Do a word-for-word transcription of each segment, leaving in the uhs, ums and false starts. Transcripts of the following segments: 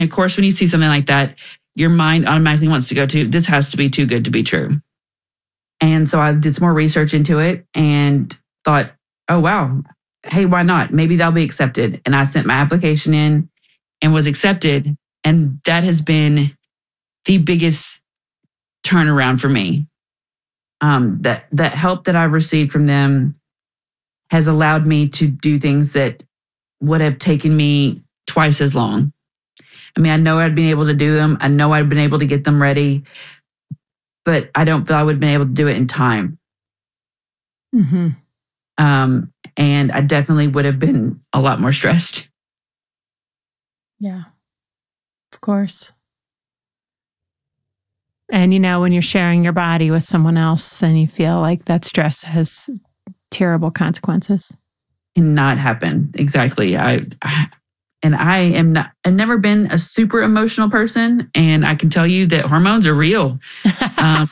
And of course, when you see something like that, your mind automatically wants to go to, this has to be too good to be true. And so I did some more research into it and thought, oh, wow, hey, why not? Maybe that'll be accepted. And I sent my application in and was accepted. And that has been the biggest turnaround for me. Um, that, that help that I've received from them has allowed me to do things that would have taken me twice as long. I mean, I know I'd been able to do them. I know I'd been able to get them ready, but I don't feel I would have been able to do it in time. Mm-hmm. Um, and I definitely would have been a lot more stressed. Yeah, of course. And, you know, when you're sharing your body with someone else, then you feel like that stress has terrible consequences. And not happen. Exactly. I, I and I am not, I've never been a super emotional person. And I can tell you that hormones are real. Um,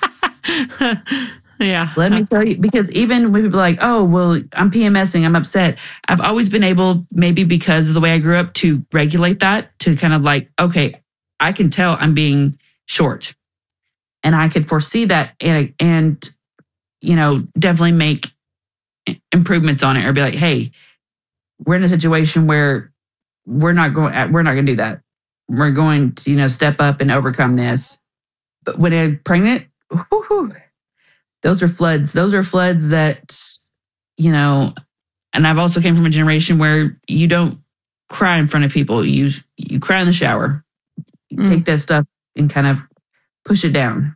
yeah. Let me tell you, because even when people are like, oh, well, I'm PMSing, I'm upset. I've always been able, maybe because of the way I grew up, to regulate that, to kind of like, okay, I can tell I'm being short. And I could foresee that and, and, you know, definitely make improvements on it, or be like, hey, we're in a situation where we're not going, we're not going to do that. We're going to, you know, step up and overcome this. But when I'm pregnant, whoo, those are floods. Those are floods that, you know, and I've also came from a generation where you don't cry in front of people. You, you cry in the shower. You mm. take that stuff and kind of push it down.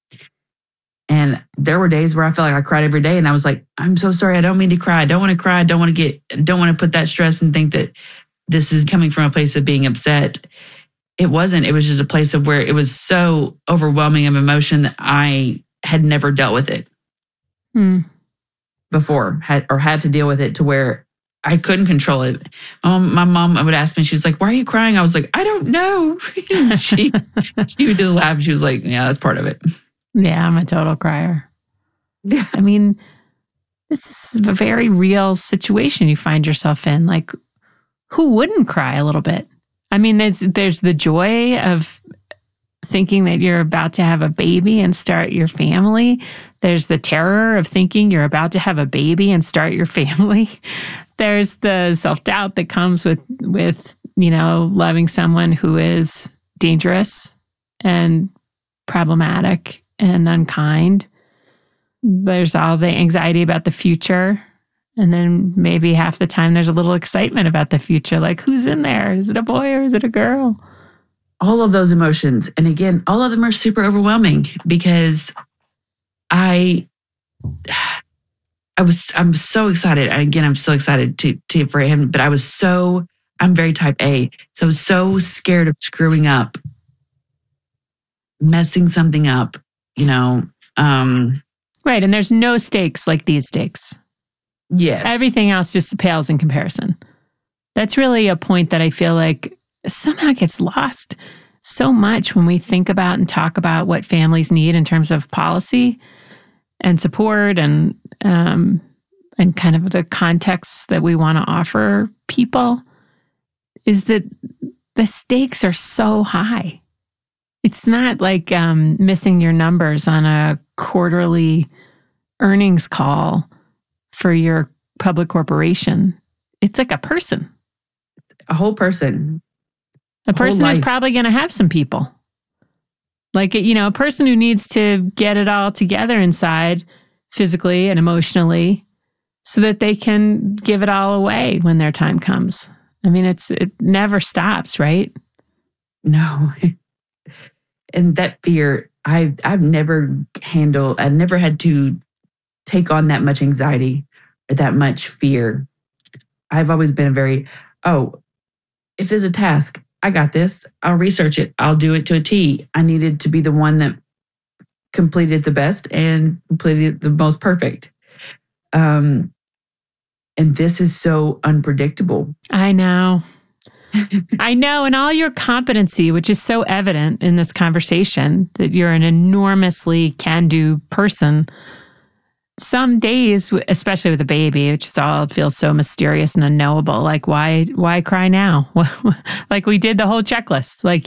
And there were days where I felt like I cried every day. And I was like, I'm so sorry. I don't mean to cry. I don't want to cry. I don't want to get, don't want to put that stress and think that this is coming from a place of being upset. It wasn't. It was just a place of where it was so overwhelming of emotion that I had never dealt with it hmm. before, had, or had to deal with it to where I couldn't control it. Um, my mom would ask me, she was like, why are you crying? I was like, I don't know. she, she would just laugh. She was like, yeah, that's part of it. Yeah, I'm a total crier. Yeah. I mean, this is a very real situation you find yourself in. Like, who wouldn't cry a little bit? I mean, there's there's the joy of thinking that you're about to have a baby and start your family. There's the terror of thinking you're about to have a baby and start your family. There's the self-doubt that comes with, with, you know, loving someone who is dangerous and problematic and unkind. There's all the anxiety about the future. And then maybe half the time there's a little excitement about the future. Like, who's in there? Is it a boy or is it a girl? All of those emotions. And again, all of them are super overwhelming because I, I was, I'm so excited. Again, I'm so excited to, to, for him, but I was so, I'm very type A. So I was so scared of screwing up, messing something up, you know. Um, right. And there's no stakes like these stakes. Yes. Everything else just pales in comparison. That's really a point that I feel like somehow gets lost so much when we think about and talk about what families need in terms of policy and support and um, and kind of the context that we want to offer people, is that the stakes are so high. It's not like um, missing your numbers on a quarterly earnings call for your public corporation. It's like a person. A whole person. A person who's probably going to have some people. Like, you know, a person who needs to get it all together inside, physically and emotionally, so that they can give it all away when their time comes. I mean, it's it never stops, right? No. And that fear, I, I've never handled, I've never had to take on that much anxiety or that much fear. I've always been very, oh, if there's a task, I got this. I'll research it. I'll do it to a T. I needed to be the one that completed the best and completed the most perfect. Um, and this is so unpredictable. I know. I know. And all your competency, which is so evident in this conversation, that you're an enormously can-do person, some days, especially with a baby, it just all feels so mysterious and unknowable. Like, why, why cry now? Like we did the whole checklist. Like,